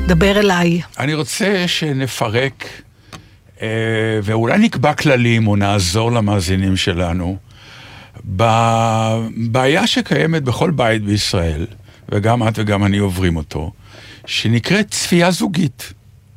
דבר אליי. אני רוצה שנפרק, ואולי נקבע כללים או נעזור למאזינים שלנו, בבעיה שקיימת בכל בית בישראל, וגם את וגם אני עוברים אותו, שנקראת צפייה זוגית.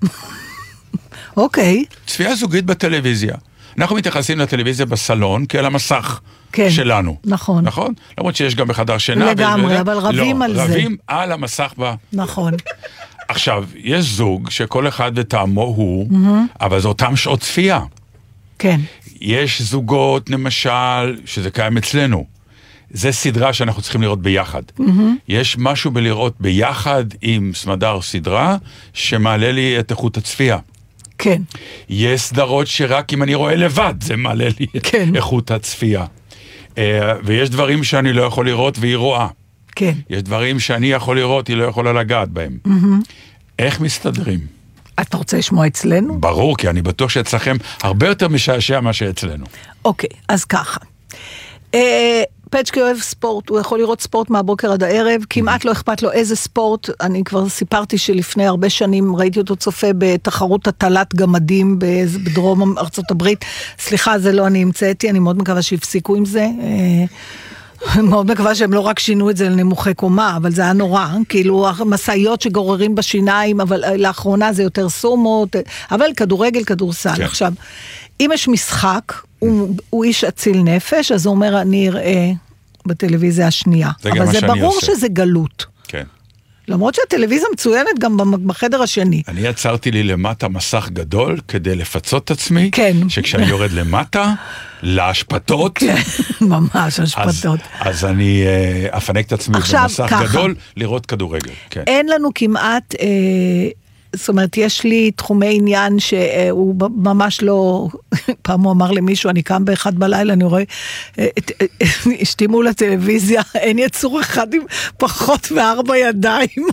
אוקיי. צפייה זוגית בטלוויזיה. אנחנו מתייחסים לטלוויזיה בסלון כאל המסך שלנו. נכון. נכון? למרות שיש גם בחדר שינה. לגמרי, אבל רבים על זה. רבים על המסך נכון. עכשיו, יש זוג שכל אחד וטעמו הוא, אבל זה אותם שעות צפייה. כן. יש זוגות, למשל, שזה קיים אצלנו. זה סדרה שאנחנו צריכים לראות ביחד. יש משהו בלראות ביחד עם סמדר סדרה, שמעלה לי את איכות הצפייה. כן. יש סדרות שרק אם אני רואה לבד, זה מעלה לי את איכות הצפייה. ויש דברים שאני לא יכול לראות והיא רואה. כן. יש דברים שאני יכול לראות, היא לא יכולה לגעת בהם. איך מסתדרים? אתה רוצה לשמוע אצלנו? ברור, כי אני בטוח שאצלכם הרבה יותר משעשע מה שאצלנו. אוקיי, אז ככה. פצ'קי אוהב ספורט, הוא יכול לראות ספורט מהבוקר עד הערב, כמעט לא אכפת לו איזה ספורט. אני כבר סיפרתי שלפני הרבה שנים ראיתי אותו צופה בתחרות הטלת גמדים בדרום ארצות הברית. סליחה, זה לא אני המצאתי, אני מאוד מקווה שהפסיקו עם זה. מאוד מקווה שהם לא רק שינו את זה לנמוכי קומה, אבל זה היה נורא, כאילו מסעיות שגוררים בשיניים, אבל לאחרונה זה יותר סומות, אבל כדורגל, כדורסל. עכשיו, אם יש משחק, הוא איש אציל נפש, אז הוא אומר, אני אראה בטלוויזיה השנייה. אבל זה ברור שזה גלות. כן. למרות שהטלוויזיה מצוינת גם בחדר השני. אני יצרתי לי למטה מסך גדול, כדי לפצות את עצמי, שכשאני יורד למטה, להשפטות. כן, ממש השפטות. אז אני אפנק את עצמי במסך גדול, לראות כדורגל. אין לנו כמעט... זאת אומרת, יש לי תחומי עניין שהוא ממש לא, פעם הוא אמר למישהו, אני קם באחד בלילה, אני רואה, אשתי מול הטלוויזיה, אין יצור אחד עם פחות מ4 ידיים.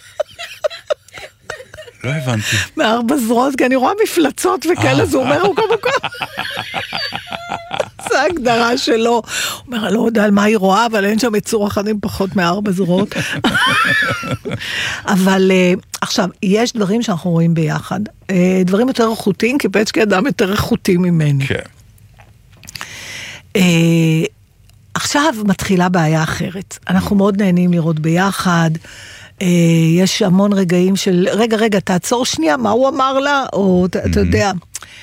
לא הבנתי. 4 זרועות, כי אני רואה מפלצות וכאלה, זה אומר, הוא כמובן. זה ההגדרה שלו. הוא אומר, אני לא יודע על מה היא רואה, אבל אין שם יצור אחד עם פחות מ4 זרועות. אבל עכשיו, יש דברים שאנחנו רואים ביחד. דברים יותר איכותיים, כי פצ'קי אדם יותר איכותי ממני. כן. עכשיו מתחילה בעיה אחרת. אנחנו מאוד נהנים לראות ביחד. יש המון רגעים של, רגע, תעצור שנייה, מה הוא אמר לה? או אתה יודע...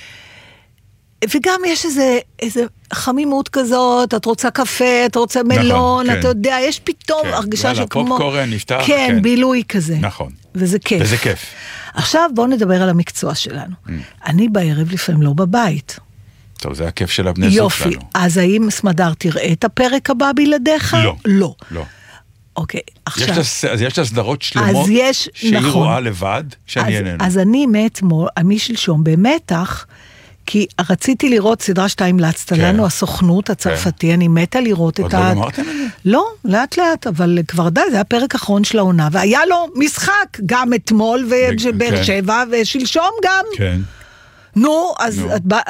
וגם יש איזה חמימות כזאת, את רוצה קפה, את רוצה מלון, אתה יודע, יש פתאום הרגשה שכמו... פופקורן נפתח. כן, בילוי כזה. נכון. וזה כיף. וזה כיף. עכשיו בואו נדבר על המקצוע שלנו. אני בערב לפעמים לא בבית. טוב, זה הכיף של הבני זוג שלנו. יופי, אז האם סמדר תראה את הפרק הבא בלעדיך? לא. אוקיי, עכשיו... אז יש לה סדרות שלמות שהיא רואה לבד, שאני איננו. אז אני משלשום במתח, כי רציתי לראות סדרה 2 להצת לנו, הסוכנות הצרפתי, אני מתה לראות את עוד לא אמרתם את זה? לא, לאט לאט, אבל כבר די, זה היה פרק אחרון של העונה, והיה לו משחק, גם אתמול ובאר שבע, ושלשום גם. כן. נו, אז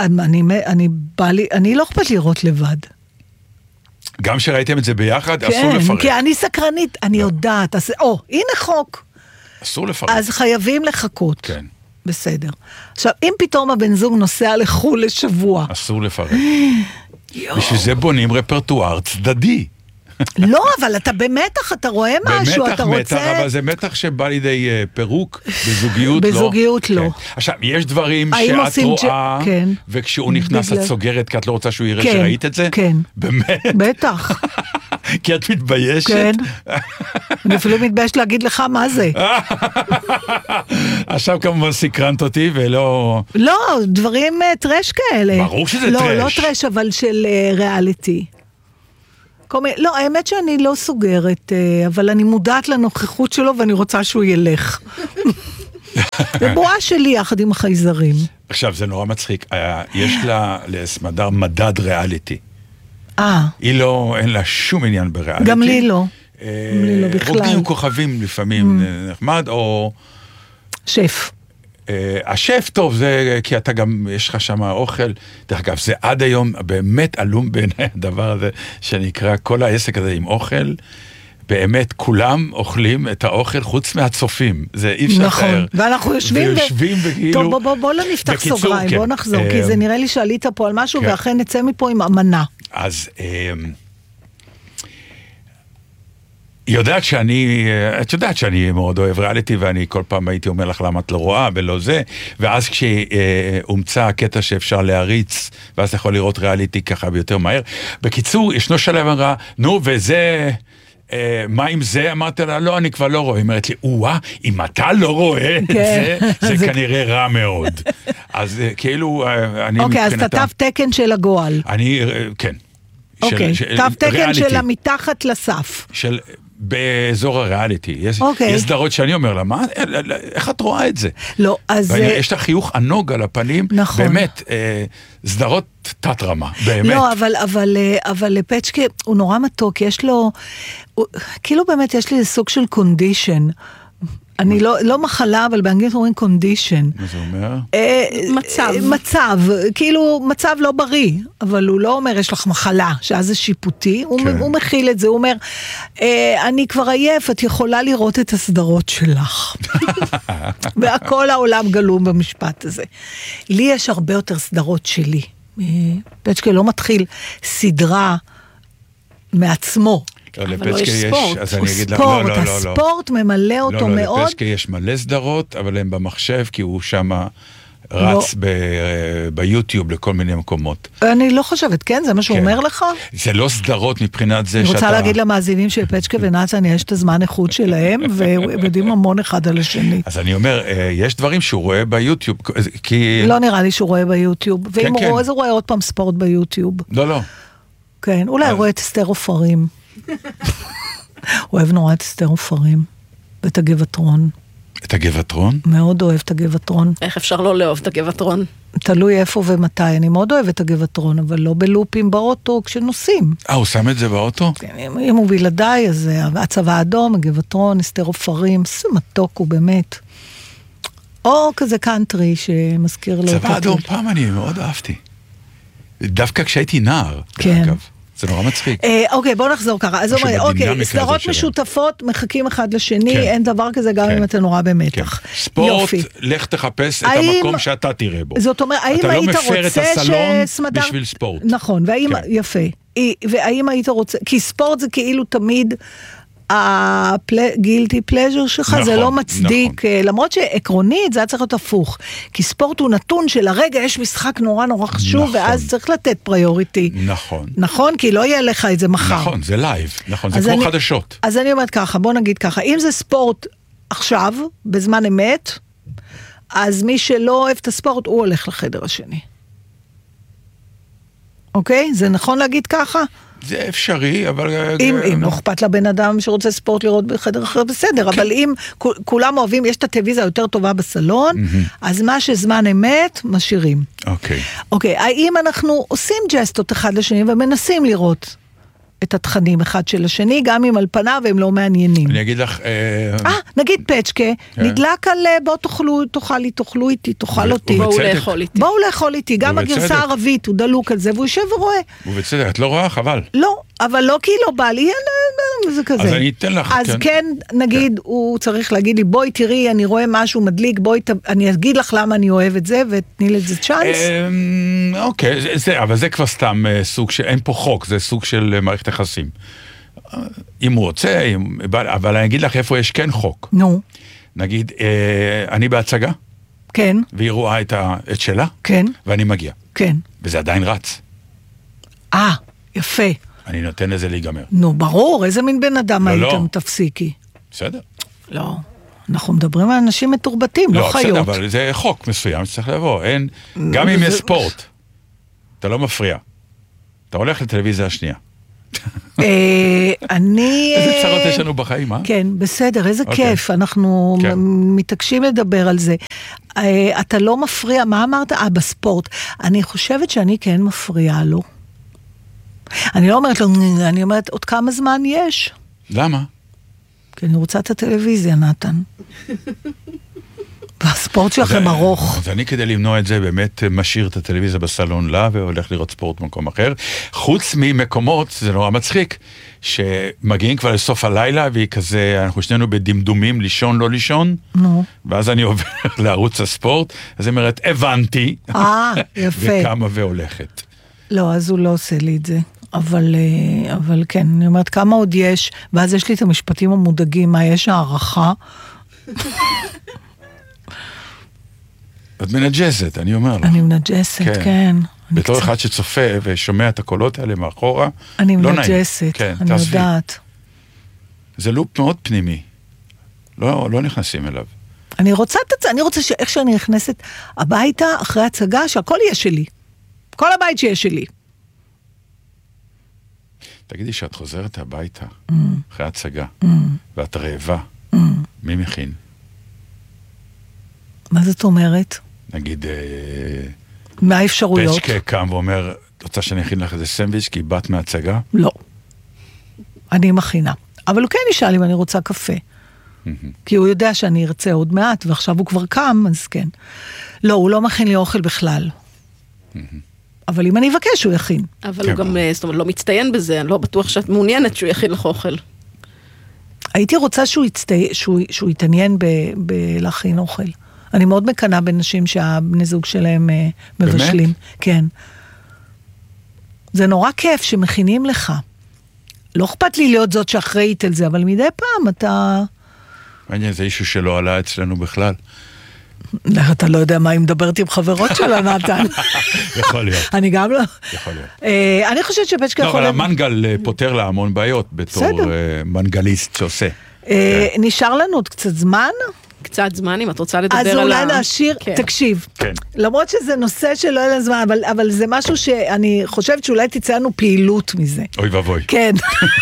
אני לא אכפת לראות לבד. גם שראיתם את זה ביחד, אסור לפרק. כן, כי אני סקרנית, אני יודעת, הנה חוק. אסור לפרק. אז חייבים לחכות. כן. בסדר. עכשיו, אם פתאום הבן זוג נוסע לחול לשבוע. אסור לפרק. בשביל זה בונים רפרטואר צדדי. לא, אבל אתה במתח, אתה רואה משהו, אתה רוצה... במתח, אבל זה מתח שבא לידי פירוק, בזוגיות לא. בזוגיות לא. עכשיו, יש דברים שאת רואה, וכשהוא נכנס את סוגרת, כי את לא רוצה שהוא יראה שראית את זה? כן. באמת? בטח. כי את מתביישת? כן. אני אפילו מתביישת להגיד לך מה זה. עכשיו כמובן סקרנת אותי ולא... לא, דברים טרש כאלה. ברור שזה טרש. לא טרש, אבל של ריאליטי. לא, האמת שאני לא סוגרת, אבל אני מודעת לנוכחות שלו ואני רוצה שהוא ילך. זה בועה שלי יחד עם החייזרים. עכשיו, זה נורא מצחיק. יש לה לסמדר מדד ריאליטי. היא לא, אין לה שום עניין בריאליטי. גם לי לא. גם לי לא בכלל. רוקדים כוכבים לפעמים נחמד, או... שף. השף טוב, זה כי אתה גם, יש לך שם אוכל, דרך אגב, זה עד היום באמת עלום בעיניי הדבר הזה, שנקרא כל העסק הזה עם אוכל, באמת כולם אוכלים את האוכל חוץ מהצופים. זה אי אפשר נכון, לתאר. ואנחנו יושבים וכאילו... טוב, בוא לא נפתח בקיצור, סוגריים, כן. בוא נחזור, כי זה נראה לי שעלית פה על משהו, כן. ואכן נצא מפה עם אמנה. אז... את יודעת שאני מאוד אוהב ריאליטי, ואני כל פעם הייתי אומר לך למה את לא רואה ולא זה, ואז כשהומצא הקטע שאפשר להריץ, ואז אתה יכול לראות ריאליטי ככה ביותר מהר. בקיצור, ישנו שלב אמרה, נו, וזה... מה עם זה? אמרתי לה, לא, אני כבר לא רואה. היא אומרת לי, אם אתה לא רואה את זה, זה כנראה רע מאוד. אז כאילו, אני אוקיי, אז אתה תו תקן של הגועל. כן. אוקיי, תו תקן של המתחת לסף. באזור הריאליטי. יש סדרות שאני אומר לה, איך את רואה את זה? לא, אז... יש לה חיוך ענוג על הפנים, באמת, סדרות תת רמה, באמת. לא, אבל לפצ'קה הוא נורא מתוק, יש לו, כאילו באמת יש לי סוג של קונדישן. אני לא מחלה, אבל באנגלית אומרים קונדישן. מה זה אומר? מצב, כאילו מצב לא בריא, אבל הוא לא אומר יש לך מחלה, שאז זה שיפוטי, הוא מכיל את זה, הוא אומר, אני כבר עייף, את יכולה לראות את הסדרות שלך. והכל העולם גלום במשפט הזה. לי יש הרבה יותר סדרות שלי. פצ'קה לא מתחיל סדרה מעצמו. אבל לא יש ספורט. הוא ספורט, הספורט ממלא אותו מאוד. לפצ'קה יש מלא סדרות, אבל הם במחשב, כי הוא שם רץ ביוטיוב לכל מיני מקומות. אני לא חושבת, כן? זה מה שהוא אומר לך? זה לא סדרות מבחינת זה שאתה... אני רוצה להגיד למאזינים של פצ'קה ונתן, יש את הזמן איכות שלהם, ויודעים המון אחד על השני. אז אני אומר, יש דברים שהוא רואה ביוטיוב, כי... לא נראה לי שהוא רואה ביוטיוב, ואם הוא רואה, אז הוא רואה עוד פעם ספורט ביוטיוב. לא. כן, אולי הוא רואה את אסתר עופרים. אוהב נורא את אסתר עופרים, ואת הגבעתרון. את הגבעתרון? מאוד אוהב את הגבעתרון. איך אפשר לא לאהוב את הגבעתרון? תלוי איפה ומתי, אני מאוד אוהב את הגבעתרון, אבל לא בלופים באוטו כשנוסעים. הוא שם את זה באוטו? כן, אם הוא בלעדיי, אז הצבא האדום, הגבעתרון, אסתר עופרים, מתוק הוא באמת. או כזה קאנטרי שמזכיר לו... צבא האדום, פעם אני מאוד אהבתי. דווקא כשהייתי נער, אגב. זה נורא מצחיק. אוקיי, בוא נחזור ככה. אז אוקיי, סדרות משותפות, מחכים אחד לשני, אין דבר כזה גם אם אתה נורא במתח. ספורט, לך תחפש את המקום שאתה תראה בו. זאת אומרת, האם היית רוצה אתה לא מפר את הסלון בשביל ספורט. נכון, יפה. והאם היית רוצה, כי ספורט זה כאילו תמיד... הגילטי פלז'ר שלך זה לא מצדיק, למרות שעקרונית זה היה צריך להיות הפוך, כי ספורט הוא נתון של הרגע יש משחק נורא נורא חשוב, ואז צריך לתת פריוריטי. נכון, כי לא יהיה לך את זה מחר. נכון, זה לייב, נכון, זה כמו חדשות. אז אני אומרת ככה, בוא נגיד ככה, אם זה ספורט עכשיו, בזמן אמת, אז מי שלא אוהב את הספורט, הוא הולך לחדר השני. אוקיי? זה נכון להגיד ככה? זה אפשרי, אבל... אם לא אכפת לבן אדם שרוצה ספורט לראות בחדר אחר, בסדר, אבל אם כולם אוהבים, יש את הטלוויזיה יותר טובה בסלון, אז מה שזמן אמת, משאירים. אוקיי, האם אנחנו עושים ג'סטות אחד לשני, ומנסים לראות את התכנים אחד של השני, גם אם על פניו הם לא מעניינים. אני אגיד לך... נגיד פצ'קה, נדלק על בוא תאכלו איתי, תאכל אותי. בואו לאכול איתי. גם הגרסה הערבית, הוא דלוק על זה, והוא יושב ורואה. ובצדק, את לא רואה, חבל. לא, אבל לא כי לא בא לי, זה כזה. אז אני אתן לך. אז כן, נגיד, הוא צריך להגיד לי, בואי תראי, אני רואה משהו מדליק, אני אגיד לך למה אני אוהב את זה, ותני לזה צ'אנס. אוקיי, אבל זה כבר סתם סוג שאין פה חוק, זה סוג של מערכת יחסים. אם הוא רוצה, אבל אני אגיד לך איפה יש כן חוק. נו. נגיד, אני בהצגה. כן. והיא רואה את שלה. כן. ואני מגיע. כן. וזה עדיין רץ. יפה. אני נותן לזה להיגמר. נו, ברור, איזה מין בן אדם הייתם, תפסיקי. בסדר. לא. אנחנו מדברים על אנשים מתורבתים, לא חיות. לא, בסדר, אבל זה חוק מסוים שצריך לבוא. גם אם יש ספורט, אתה לא מפריע. אתה הולך לטלוויזיה השנייה. איזה צרות יש לנו בחיים, אה? כן, בסדר, איזה כיף, אנחנו מתעקשים לדבר על זה. אתה לא מפריע, מה אמרת? בספורט. אני חושבת שאני כן מפריעה לו. אני לא אומרת לו, אני אומרת, עוד כמה זמן יש? למה? כי אני רוצה את הטלוויזיה, נתן. ואז הספורט שלכם ארוך. אז אני כדי למנוע את זה באמת משאיר את הטלוויזיה בסלון לה והולך לראות ספורט במקום אחר. חוץ ממקומות, זה נורא מצחיק, שמגיעים כבר לסוף הלילה והיא כזה, אנחנו שנינו בדמדומים לישון לא לישון, ואז אני עובר לערוץ הספורט, אז היא אומרת, הבנתי, יפה. וכמה והולכת. לא, אז הוא לא עושה לי את זה. אבל כן, אני אומרת, כמה עוד יש, ואז יש לי את המשפטים המודאגים, מה יש הערכה? את מנג'סת, אני אומר לך. אני מנג'סת, כן. בתור אחד שצופה ושומע את הקולות האלה מאחורה, אני לא נעים. מנג'סת, אני יודעת. זה לופ מאוד פנימי. לא נכנסים אליו. אני רוצה שאיך שאני נכנסת הביתה אחרי הצגה, שהכל יהיה שלי. כל הבית שיהיה שלי. תגידי שאת חוזרת הביתה אחרי הצגה, ואת רעבה, מי מכין? מה זאת אומרת? נגיד, מה האפשרויות? פצ'קה קם ואומר, רוצה שאני אכין לך איזה סנדוויץ' כי באת מהצגה? לא. אני מכינה. אבל הוא כן ישאל אם אני רוצה קפה. כי הוא יודע שאני ארצה עוד מעט, ועכשיו הוא כבר קם, אז כן. לא, הוא לא מכין לי אוכל בכלל. אבל אם אני אבקש, הוא יכין. אבל הוא גם, זאת אומרת, לא מצטיין בזה, אני לא בטוח שאת מעוניינת שהוא יכין לך אוכל. הייתי רוצה שהוא יתעניין בלהכין אוכל. אני מאוד מקנה בנשים שהבני זוג שלהם מבשלים. באמת? כן. זה נורא כיף שמכינים לך. לא אכפת לי להיות זאת שאחראית על זה, אבל מדי פעם אתה... מעניין, זה אישו שלא עלה אצלנו בכלל. אתה לא יודע מה היא מדברת עם חברות שלה, נתן. יכול להיות. אני גם לא. יכול להיות. אני חושבת שפצ'קה יכול... לא, אבל המנגל פותר לה המון בעיות, בתור מנגליסט שעושה. נשאר לנו עוד קצת זמן? קצת זמן, אם את רוצה לדבר על אז אולי נשאיר, תקשיב. למרות שזה נושא שלא אין זמן, אבל זה משהו שאני חושבת שאולי תצא לנו פעילות מזה. אוי ובוי. כן.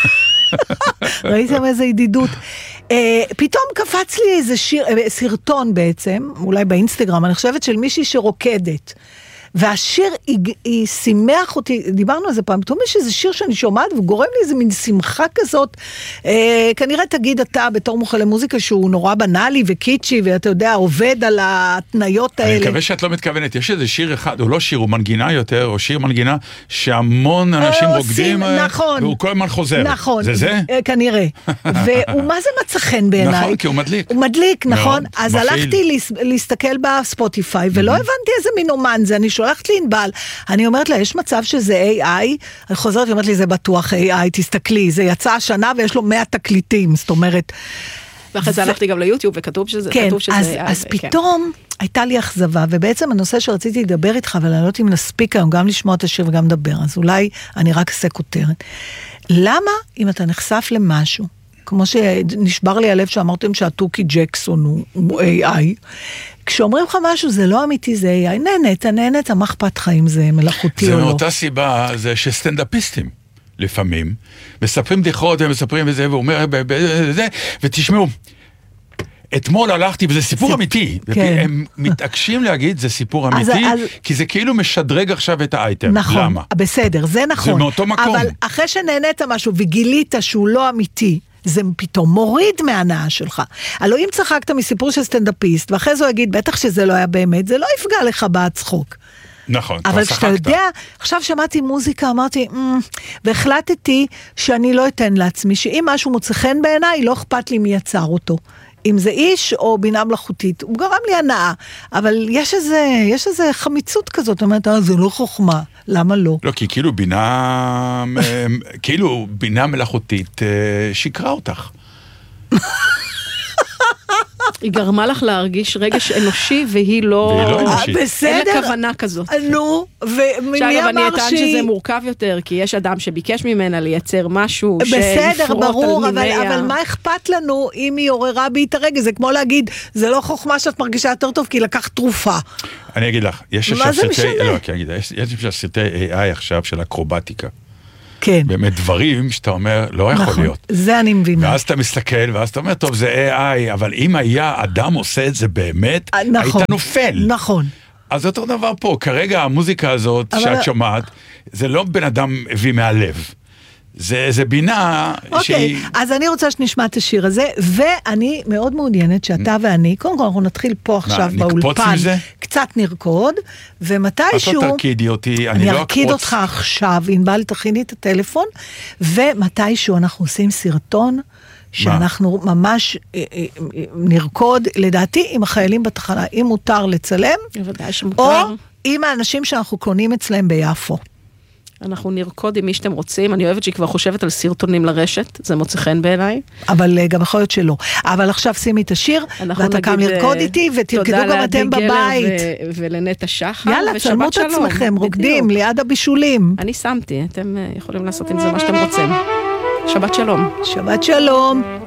ראיתם איזה ידידות. פתאום קפץ לי איזה סרטון בעצם, אולי באינסטגרם, אני חושבת של מישהי שרוקדת. והשיר היא שימח אותי, דיברנו על זה פעם, פתאום יש איזה שיר שאני שומעת וגורם לי איזה מין שמחה כזאת, כנראה תגיד אתה בתור מוחה למוזיקה שהוא נורא בנאלי וקיצ'י, ואתה יודע, עובד על ההתניות האלה. אני מקווה שאת לא מתכוונת, יש איזה שיר אחד, הוא לא שיר, הוא מנגינה יותר, או שיר מנגינה, שהמון אנשים רוקדים, נכון, והוא כל הזמן חוזר. נכון, זה זה? כנראה. והוא מה זה מצא חן בעיניי? נכון, כי הוא מדליק. הוא מדליק, נכון. מאוד, אז מפעיל. הלכתי להסתכל בספוטיפיי, ולא הבנתי איזה מין אומן זה, אני שולחת לי ענבל, אני אומרת לה, יש מצב שזה AI, אני חוזרת, היא אומרת לי, זה בטוח AI, תסתכלי, זה יצא השנה ויש לו 100 תקליטים, זאת אומרת... ואחרי זה הלכתי גם ליוטיוב וכתוב שזה כן, AI. אז פתאום הייתה לי אכזבה, ובעצם הנושא שרציתי לדבר איתך, אבל אני לא יודעת אם נספיק היום, גם לשמוע את השיר וגם לדבר, אז אולי אני רק אעשה כותרת. למה, אם אתה נחשף למשהו, כמו שנשבר לי הלב שאמרתם שהטוקי ג'קסון הוא AI, כשאומרים לך משהו, זה לא אמיתי, זה AI, נהנית, מה אכפת לך אם זה מלאכותי או לא? זה מאותה סיבה, זה שסטנדאפיסטים, לפעמים, מספרים בדיחות ומספרים וזה, ואומר, ותשמעו, אתמול הלכתי, וזה סיפור אמיתי, הם מתעקשים להגיד, זה סיפור אמיתי, כי זה כאילו משדרג עכשיו את האייטם. נכון, למה? בסדר, זה נכון. זה מאותו מקום. אבל אחרי שנהנית משהו וגילית שהוא לא אמיתי, זה פתאום מוריד מההנאה שלך. הלוא אם צחקת מסיפור של סטנדאפיסט, ואחרי זה הוא יגיד, בטח שזה לא היה באמת, זה לא יפגע לך בהצחוק. נכון, אבל כשאתה יודע, עכשיו שמעתי מוזיקה, אמרתי, והחלטתי שאני לא אתן לעצמי, שאם משהו מוצא חן בעיניי, לא אכפת לי מי יצר אותו. אם זה איש או בינה מלאכותית, הוא גרם לי הנאה, אבל יש איזה חמיצות כזאת, אומרת, זה לא חוכמה, למה לא? לא, כי כאילו בינה מלאכותית שיקרה אותך. היא גרמה לך להרגיש רגש אנושי, והיא לא... בסדר. אין לה כוונה כזאת. נו, ומי אמר עכשיו, אני אטען שזה מורכב יותר, כי יש אדם שביקש ממנה לייצר משהו בסדר, ברור, אבל מה אכפת לנו אם היא עוררה בי את הרגש? זה כמו להגיד, זה לא חוכמה שאת מרגישה יותר טוב, כי לקחת תרופה. אני אגיד לך, יש עכשיו סרטי AI עכשיו של אקרובטיקה. כן. באמת דברים שאתה אומר, לא יכול נכון, להיות. זה אני מבינה. ואז אתה מסתכל, ואז אתה אומר, טוב, זה AI, אבל אם היה אדם עושה את זה באמת, נכון, היית נופל. נכון. אז אותו דבר פה, כרגע המוזיקה הזאת שאת שומעת, זה לא בן אדם הביא מהלב. זה בינה אוקיי, אז אני רוצה שנשמע את השיר הזה, ואני מאוד מעוניינת שאתה ואני, קודם כל אנחנו נתחיל פה עכשיו באולפן, קצת נרקוד, ומתישהו... אתה תרקידי אותי, אני לא ארקיד אותך עכשיו, ענבל תכיני את הטלפון, ומתישהו אנחנו עושים סרטון, שאנחנו ממש נרקוד, לדעתי עם החיילים בתחנה, אם מותר לצלם, או עם האנשים שאנחנו קונים אצלם ביפו. אנחנו נרקוד עם מי שאתם רוצים, אני אוהבת שהיא כבר חושבת על סרטונים לרשת, זה מוצא חן בעיניי. אבל גם יכול להיות שלא. אבל עכשיו שימי את השיר, ואתה קם לרקוד איתי, ותרקדו גם אתם בבית. תודה לעדי גלר ולנטע שחר, יאללה, צלמו את עצמכם, רוקדים ליד הבישולים. אני שמתי, אתם יכולים לעשות עם זה מה שאתם רוצים. שבת שלום. שבת שלום.